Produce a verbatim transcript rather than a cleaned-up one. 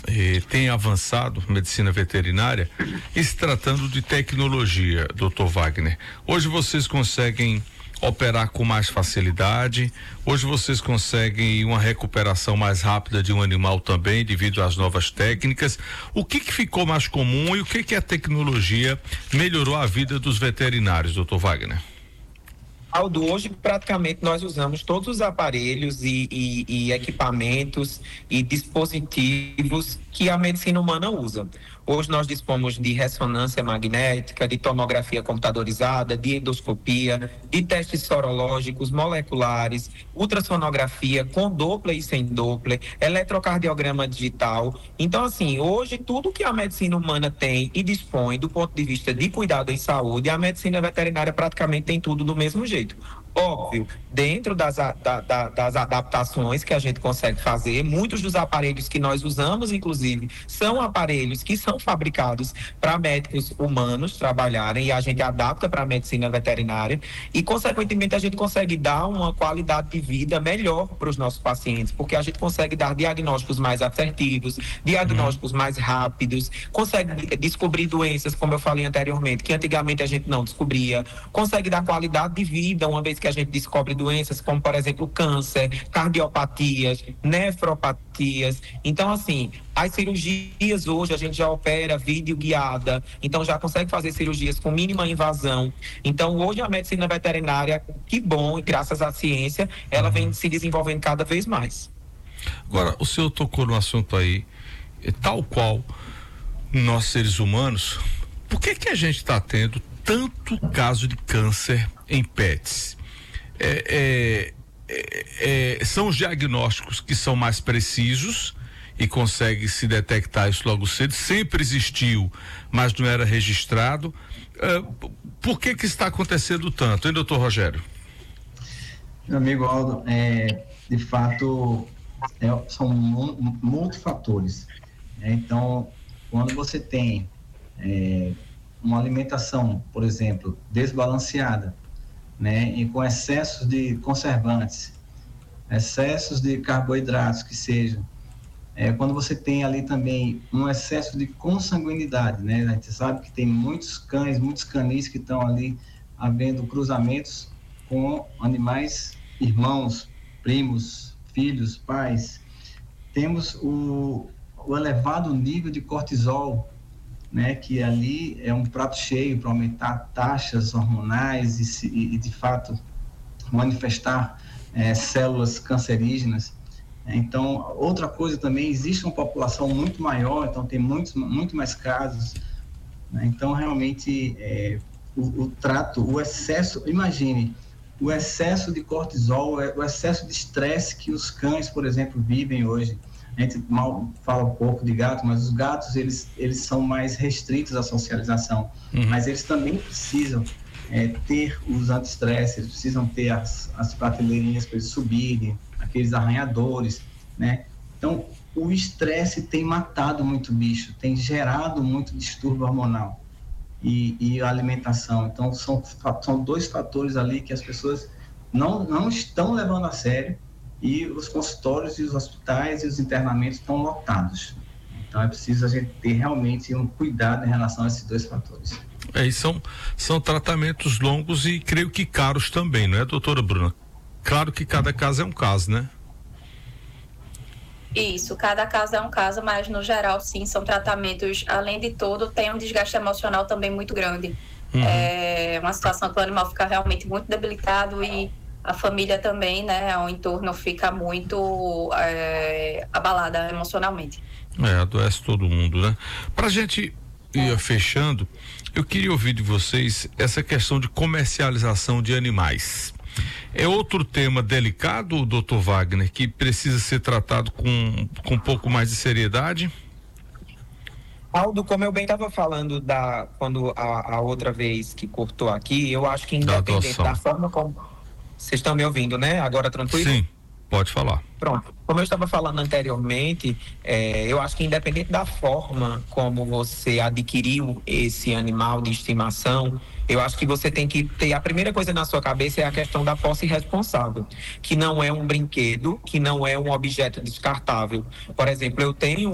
eh, tem avançado medicina veterinária e se tratando de tecnologia, doutor Wagner. Hoje vocês conseguem operar com mais facilidade, hoje vocês conseguem uma recuperação mais rápida de um animal também, devido às novas técnicas. O que que ficou mais comum e o que que a tecnologia melhorou a vida dos veterinários, doutor Wagner? Aldo, hoje praticamente nós usamos todos os aparelhos e, e, e equipamentos e dispositivos que a medicina humana usa. Hoje nós dispomos de ressonância magnética, de tomografia computadorizada, de endoscopia, de testes sorológicos, moleculares, ultrassonografia com Doppler e sem Doppler, eletrocardiograma digital. Então, assim, hoje tudo que a medicina humana tem e dispõe do ponto de vista de cuidado em saúde, a medicina veterinária praticamente tem tudo do mesmo jeito. Óbvio, dentro das, da, da, das adaptações que a gente consegue fazer, muitos dos aparelhos que nós usamos, inclusive, são aparelhos que são fabricados para médicos humanos trabalharem e a gente adapta para a medicina veterinária e, consequentemente, a gente consegue dar uma qualidade de vida melhor para os nossos pacientes, porque a gente consegue dar diagnósticos mais assertivos, diagnósticos uhum. mais rápidos, consegue descobrir doenças, como eu falei anteriormente, que antigamente a gente não descobria, consegue dar qualidade de vida, uma vez que a gente descobre doenças como, por exemplo, câncer, cardiopatias, nefropatias. Então, assim, as cirurgias hoje a gente já opera vídeo guiada, então já consegue fazer cirurgias com mínima invasão. Então, hoje a medicina veterinária, que bom, e graças à ciência, ela vem se desenvolvendo cada vez mais. Agora, o senhor tocou no assunto aí, tal qual nós seres humanos, por que que a gente está tendo tanto caso de câncer em pets? É, é, é, é, são os diagnósticos que são mais precisos e consegue se detectar isso logo cedo, sempre existiu, mas não era registrado. É, por que que está acontecendo tanto, hein, doutor Rogério? Meu amigo Aldo, é, de fato, é, são muitos fatores. É, então, quando você tem é, uma alimentação, por exemplo, desbalanceada, né, e com excessos de conservantes, excessos de carboidratos que sejam, é, quando você tem ali também um excesso de consanguinidade, né, a gente sabe que tem muitos cães, muitos canis que estão ali havendo cruzamentos com animais irmãos, primos, filhos, pais. Temos o, o elevado nível de cortisol, né, que ali é um prato cheio para aumentar taxas hormonais e, se, e de fato manifestar é, células cancerígenas. Então, outra coisa também, existe uma população muito maior, então tem muitos, muito mais casos, né? Então realmente é, o, o trato, o excesso, imagine, o excesso de cortisol, o excesso de estresse que os cães, por exemplo, vivem hoje. A gente mal fala um pouco de gato, mas os gatos, eles, eles são mais restritos à socialização, uhum. mas eles também precisam é, ter os anti-estresse, eles precisam ter as, as prateleirinhas para eles subirem, aqueles arranhadores, né? Então, o estresse tem matado muito bicho, tem gerado muito distúrbio hormonal e, e a alimentação. Então, são, são dois fatores ali que as pessoas não, não estão levando a sério, e os consultórios e os hospitais e os internamentos estão lotados. Então é preciso a gente ter realmente um cuidado em relação a esses dois fatores. É, e são, são tratamentos longos e creio que caros também, não é, doutora Bruna? Claro que cada caso é um caso, né? Isso, cada caso é um caso, mas no geral sim, são tratamentos, além de tudo, tem um desgaste emocional também muito grande. Uhum. É uma situação que o animal fica realmente muito debilitado e a família também, né, o entorno fica muito é, abalada emocionalmente. É, adoece todo mundo, né? Pra gente ir é. fechando, eu queria ouvir de vocês essa questão de comercialização de animais. É outro tema delicado, doutor Wagner, que precisa ser tratado com, com um pouco mais de seriedade? Aldo, como eu bem estava falando da, quando a, a outra vez que cortou aqui, eu acho que independente da, da forma como... Vocês estão me ouvindo, né? Agora tranquilo? Sim, pode falar. Pronto. Como eu estava falando anteriormente, é, eu acho que independente da forma como você adquiriu esse animal de estimação, eu acho que você tem que ter, a primeira coisa na sua cabeça é a questão da posse responsável, que não é um brinquedo, que não é um objeto descartável. Por exemplo, eu tenho